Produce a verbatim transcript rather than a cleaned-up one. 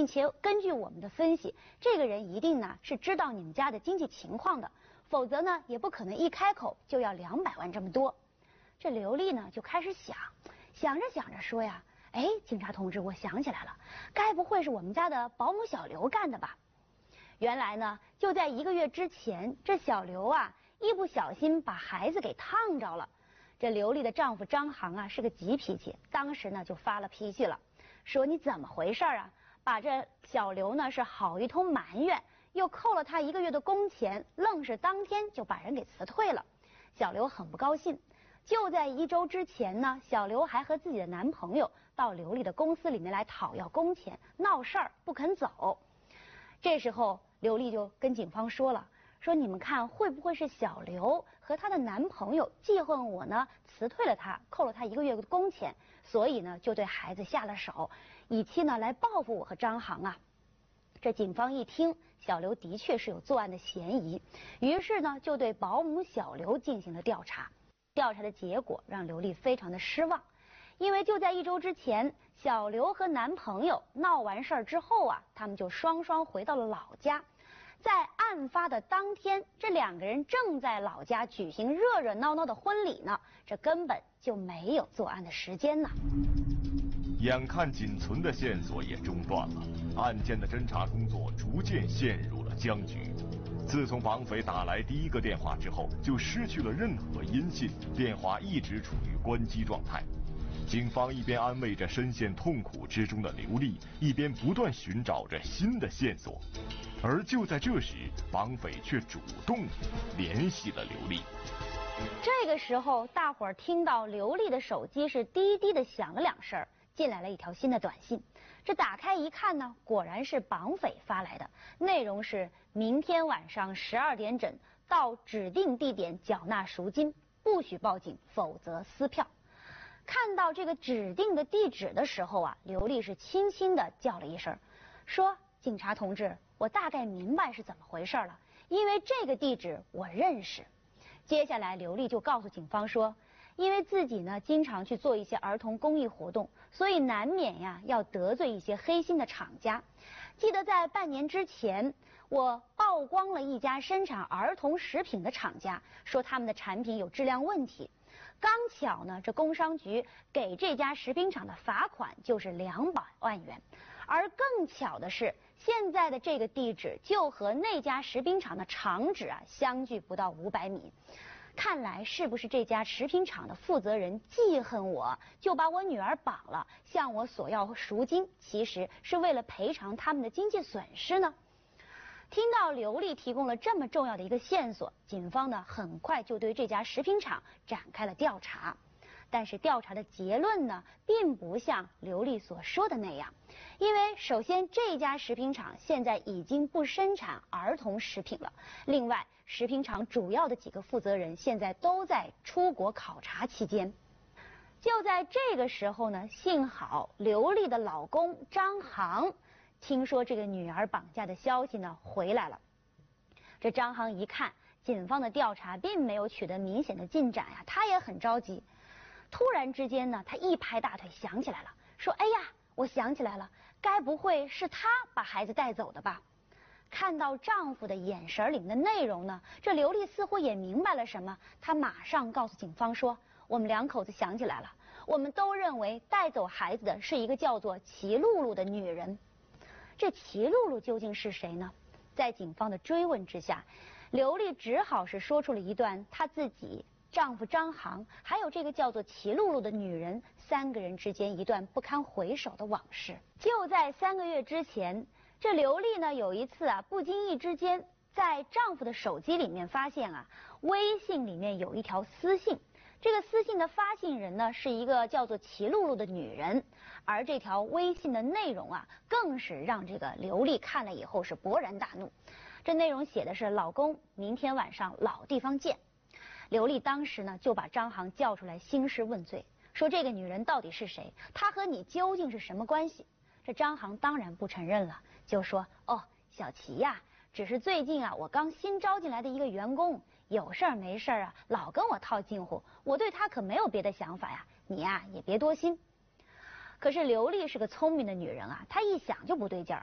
并且根据我们的分析，这个人一定呢是知道你们家的经济情况的，否则呢也不可能一开口就要两百万这么多。这刘丽呢就开始想，想着想着说呀，哎，警察同志，我想起来了，该不会是我们家的保姆小刘干的吧？原来呢，就在一个月之前，这小刘啊一不小心把孩子给烫着了。这刘丽的丈夫张航啊是个急脾气，当时呢就发了脾气了，说你怎么回事啊？把这小刘呢是好一通埋怨，又扣了他一个月的工钱，愣是当天就把人给辞退了。小刘很不高兴。就在一周之前呢，小刘还和自己的男朋友到刘丽的公司里面来讨要工钱，闹事儿不肯走。这时候刘丽就跟警方说了，说你们看会不会是小刘和她的男朋友记恨我呢，辞退了她，扣了她一个月的工钱，所以呢就对孩子下了手，以期呢来报复我和张航啊。这警方一听，小刘的确是有作案的嫌疑，于是呢就对保姆小刘进行了调查。调查的结果让刘丽非常的失望，因为就在一周之前，小刘和男朋友闹完事儿之后啊，他们就双双回到了老家。在案发的当天，这两个人正在老家举行热热闹闹的婚礼呢，这根本就没有作案的时间呢。 眼看仅存的线索也中断了，案件的侦查工作逐渐陷入了僵局。自从绑匪打来第一个电话之后，就失去了任何音信，电话一直处于关机状态。警方一边安慰着深陷痛苦之中的刘丽，一边不断寻找着新的线索。而就在这时，绑匪却主动联系了刘丽。 这个时候，大伙儿听到刘丽的手机是滴滴的响了两声，进来了一条新的短信。这打开一看呢，果然是绑匪发来的，内容是明天晚上十二点整到指定地点缴纳赎金，不许报警，否则撕票。看到这个指定的地址的时候啊，刘丽是轻轻的叫了一声，说：“警察同志，我大概明白是怎么回事了，因为这个地址我认识。”接下来刘丽就告诉警方说，因为自己呢经常去做一些儿童公益活动，所以难免呀要得罪一些黑心的厂家。记得在半年之前，我曝光了一家生产儿童食品的厂家，说他们的产品有质量问题。刚巧呢，这工商局给这家食品厂的罚款就是两百万元，而更巧的是，现在的这个地址就和那家食品厂的厂址啊相距不到五百米。看来是不是这家食品厂的负责人记恨我，就把我女儿绑了，向我索要赎金，其实是为了赔偿他们的经济损失呢？听到刘丽提供了这么重要的一个线索，警方呢很快就对这家食品厂展开了调查。但是调查的结论呢，并不像刘丽所说的那样，因为首先这家食品厂现在已经不生产儿童食品了，另外食品厂主要的几个负责人现在都在出国考察期间。就在这个时候呢，幸好刘丽的老公张航听说这个女儿绑架的消息呢回来了。这张航一看警方的调查并没有取得明显的进展呀，他也很着急。突然之间呢，他一拍大腿想起来了，说：“哎呀，我想起来了，该不会是他把孩子带走的吧？”看到丈夫的眼神里面的内容呢，这刘丽似乎也明白了什么，她马上告诉警方说：“我们两口子想起来了，我们都认为带走孩子的是一个叫做齐露露的女人。”这齐露露究竟是谁呢？在警方的追问之下，刘丽只好是说出了一段她自己、丈夫张航还有这个叫做齐露露的女人三个人之间一段不堪回首的往事。就在三个月之前，这刘丽呢有一次啊不经意之间在丈夫的手机里面发现啊微信里面有一条私信，这个私信的发信人呢是一个叫做齐露露的女人，而这条微信的内容啊更是让这个刘丽看了以后是勃然大怒。这内容写的是：“老公，明天晚上老地方见。”刘丽当时呢就把张航叫出来兴师问罪，说这个女人到底是谁，她和你究竟是什么关系？这张航当然不承认了，就说：“哦，小齐呀，只是最近啊我刚新招进来的一个员工，有事儿没事儿啊老跟我套近乎，我对他可没有别的想法呀，你呀也别多心。”可是刘丽是个聪明的女人啊，她一想就不对劲儿，